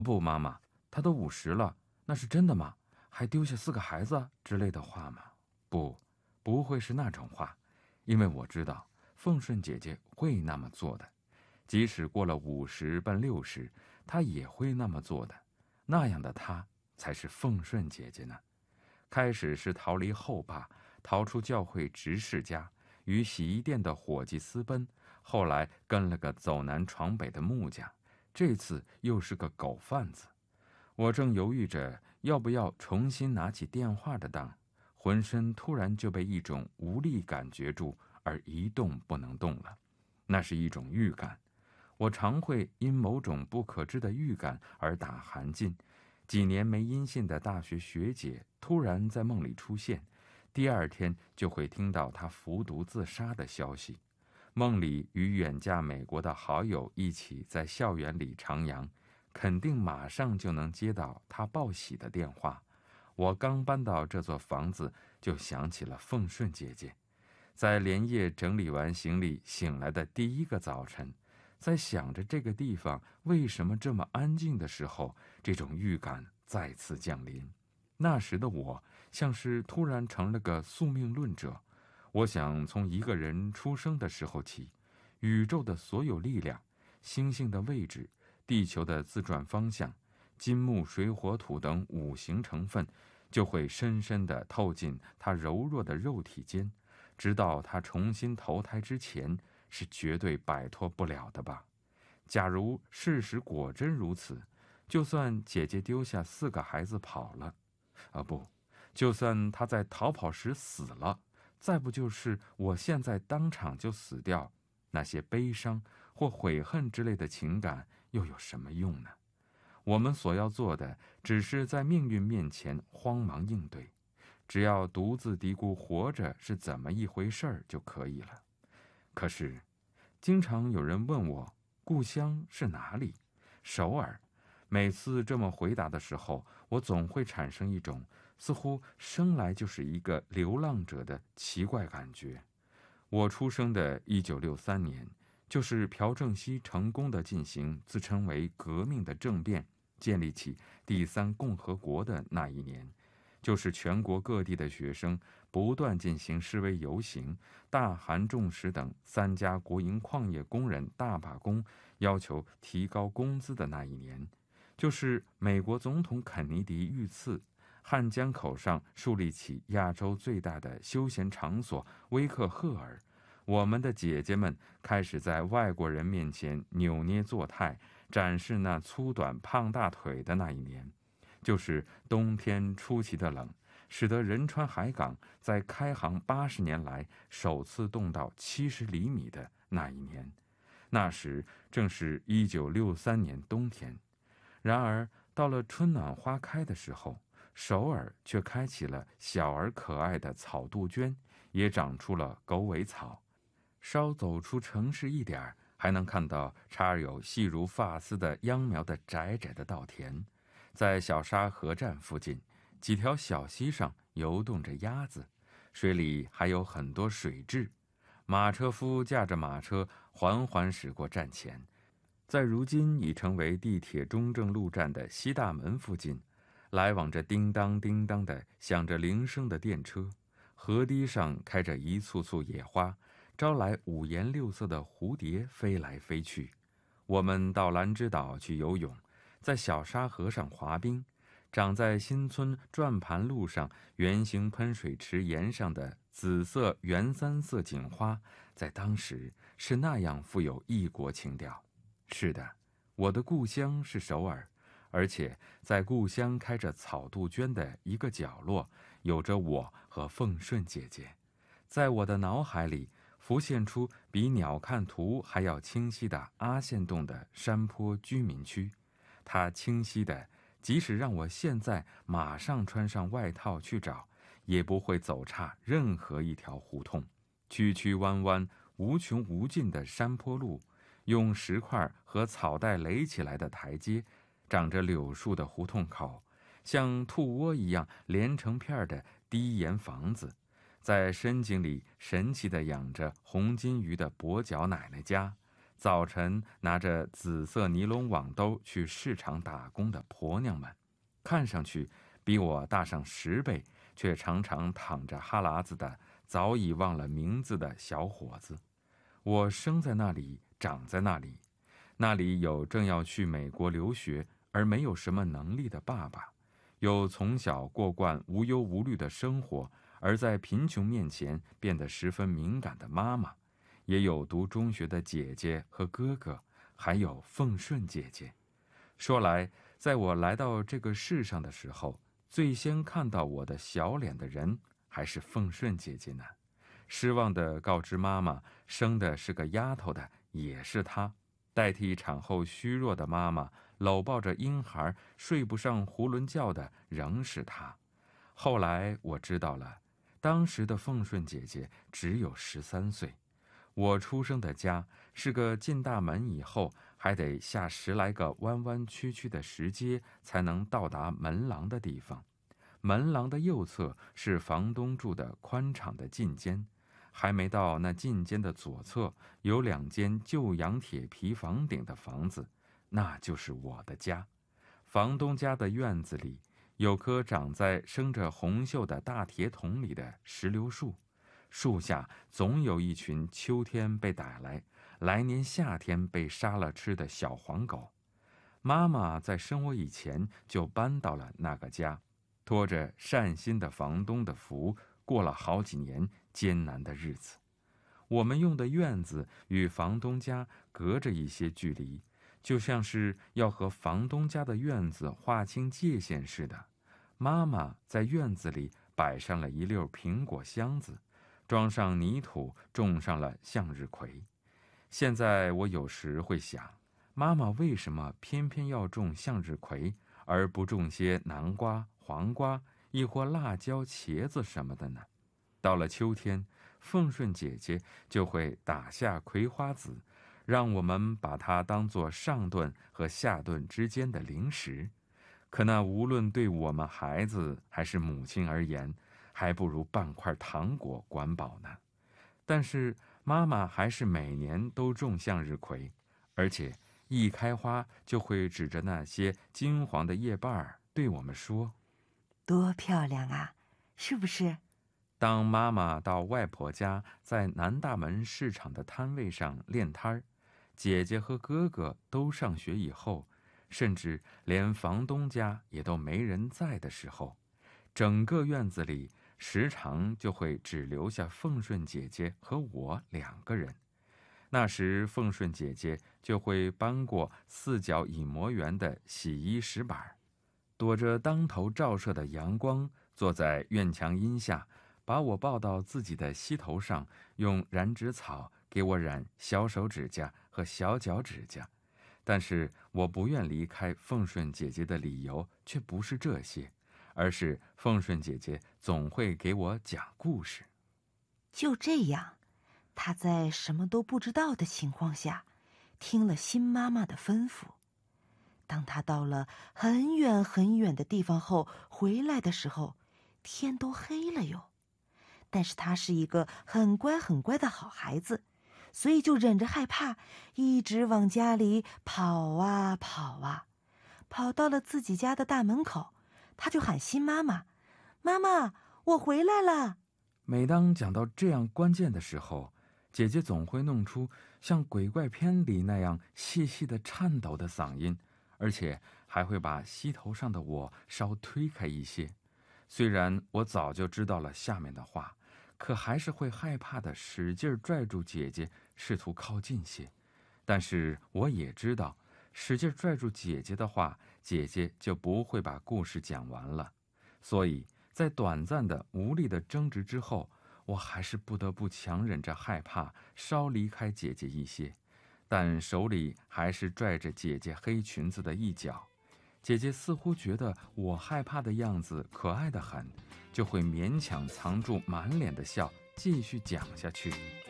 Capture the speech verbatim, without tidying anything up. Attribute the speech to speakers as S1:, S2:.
S1: 不，妈妈，他都五十了，那是真的吗？还丢下四个孩子之类的话吗？不，不会是那种话，因为我知道凤顺姐姐会那么做的，即使过了五十奔六十，她也会那么做的。那样的她才是凤顺姐姐呢。开始是逃离后爸，逃出教会执事家，与洗衣店的伙计私奔，后来跟了个走南闯北的木匠，这次又是个狗贩子。我正犹豫着要不要重新拿起电话的当，浑身突然就被一种无力感攫住，而一动不能动了。那是一种预感，我常会因某种不可知的预感而打寒噤。几年没音信的大学学姐突然在梦里出现，第二天就会听到她服毒自杀的消息。梦里与远嫁美国的好友一起在校园里徜徉，肯定马上就能接到她报喜的电话。我刚搬到这座房子，就想起了凤顺姐姐。在连夜整理完行李醒来的第一个早晨，在想着这个地方为什么这么安静的时候，这种预感再次降临。那时的我像是突然成了个宿命论者，我想从一个人出生的时候起，宇宙的所有力量，星星的位置，地球的自转方向，金木水火土等五行成分，就会深深地透进他柔弱的肉体间，直到他重新投胎之前，是绝对摆脱不了的吧。假如事实果真如此，就算姐姐丢下四个孩子跑了，啊不，就算她在逃跑时死了，再不就是我现在当场就死掉，那些悲伤或悔恨之类的情感又有什么用呢？我们所要做的，只是在命运面前慌忙应对，只要独自嘀咕活着是怎么一回事儿就可以了。可是经常有人问我故乡是哪里，首尔。每次这么回答的时候，我总会产生一种似乎生来就是一个流浪者的奇怪感觉。我出生的一九六三年，就是朴正熙成功地进行自称为革命的政变，建立起第三共和国的那一年，就是全国各地的学生不断进行示威游行，大韩重实等三家国营矿业工人大罢工，要求提高工资的那一年，就是美国总统肯尼迪遇刺，汉江口上树立起亚洲最大的休闲场所威克赫尔，我们的姐姐们开始在外国人面前扭捏作态，展示那粗短胖大腿的那一年，就是冬天出奇的冷，使得仁川海港在开航八十年来首次冻到七十厘米的那一年。那时正是一九六三年冬天。然而到了春暖花开的时候，首尔却开启了小而可爱的草杜鹃，也长出了狗尾草。稍走出城市一点，还能看到插有细如发丝的秧苗的窄窄的稻田。在小沙河站附近，几条小溪上游动着鸭子，水里还有很多水蛭。马车夫驾着马车缓缓驶过站前，在如今已成为地铁中正路站的西大门附近，来往着叮当叮当的响着铃声的电车，河堤上开着一簇簇野花，招来五颜六色的蝴蝶飞来飞去。我们到兰芝岛去游泳，在小沙河上滑冰，长在新村转盘路上圆形喷水池沿上的紫色原三色锦花，在当时是那样富有异国情调。是的，我的故乡是首尔，而且在故乡开着草杜鹃的一个角落，有着我和凤顺姐姐。在我的脑海里浮现出比鸟瞰图还要清晰的阿线洞的山坡居民区，它清晰的即使让我现在马上穿上外套去找，也不会走差任何一条胡同。曲曲弯弯无穷无尽的山坡路，用石块和草带垒起来的台阶，长着柳树的胡同口，像兔窝一样连成片的低檐房子，在深井里神奇地养着红金鱼的跛脚奶奶家， 早晨拿着紫色尼龙网兜去市场打工的婆娘们，看上去比我大上十倍，却常常淌着哈喇子的早已忘了名字的小伙子。我生在那里，长在那里，那里有正要去美国留学而没有什么能力的爸爸，有从小过惯无忧无虑的生活而在贫穷面前变得十分敏感的妈妈，也有读中学的姐姐和哥哥，还有凤顺姐姐。说来，在我来到这个世上的时候，最先看到我的小脸的人还是凤顺姐姐呢。失望地告知妈妈，生的是个丫头的也是她，代替产后虚弱的妈妈搂抱着婴孩睡不上囫囵觉的仍是她。后来我知道了，当时的凤顺姐姐只有十三岁。我出生的家是个进大门以后还得下十来个弯弯曲曲的石阶才能到达门廊的地方，门廊的右侧是房东住的宽敞的进间，还没到那进间的左侧有两间旧洋铁皮房顶的房子，那就是我的家。房东家的院子里有棵长在生着红锈的大铁桶里的石榴树，树下总有一群秋天被逮来，来年夏天被杀了吃的小黄狗。妈妈在生我以前就搬到了那个家，拖着善心的房东的福，过了好几年艰难的日子。我们用的院子与房东家隔着一些距离，就像是要和房东家的院子划清界限似的。妈妈在院子里摆上了一溜苹果箱子，装上泥土，种上了向日葵。现在我有时会想，妈妈为什么偏偏要种向日葵，而不种些南瓜、黄瓜，亦或辣椒、茄子什么的呢？到了秋天，凤顺姐姐就会打下葵花籽，让我们把它当作上顿和下顿之间的零食。可那无论对我们孩子还是母亲而言，还不如半块糖果管饱呢。但是妈妈还是每年都种向日葵，而且一开花就会指着那些金黄的叶瓣儿对我们说：“
S2: 多漂亮啊，是不是？”
S1: 当妈妈到外婆家在南大门市场的摊位上练摊儿，姐姐和哥哥都上学以后，甚至连房东家也都没人在的时候，整个院子里时常就会只留下凤顺姐姐和我两个人。那时凤顺姐姐就会搬过四角隐模圆的洗衣石板，躲着当头照射的阳光，坐在院墙荫下，把我抱到自己的膝头上，用染指草给我染小手指甲和小脚指甲。但是我不愿离开凤顺姐姐的理由却不是这些，而是凤顺姐姐总会给我讲故事。
S2: 就这样，她在什么都不知道的情况下，听了新妈妈的吩咐。当她到了很远很远的地方后回来的时候，天都黑了哟。但是她是一个很乖很乖的好孩子，所以就忍着害怕，一直往家里跑啊跑啊。跑到了自己家的大门口，她就喊新妈妈：“妈妈，我回来了。”
S1: 每当讲到这样关键的时候，姐姐总会弄出像鬼怪片里那样细细的颤抖的嗓音，而且还会把膝头上的我稍推开一些。虽然我早就知道了下面的话，可还是会害怕的使劲拽住姐姐，试图靠近些。但是我也知道，使劲拽住姐姐的话，姐姐就不会把故事讲完了。所以在短暂的无力的争执之后，我还是不得不强忍着害怕，稍离开姐姐一些，但手里还是拽着姐姐黑裙子的一角。姐姐似乎觉得我害怕的样子可爱得很，就会勉强藏住满脸的笑，继续讲下去。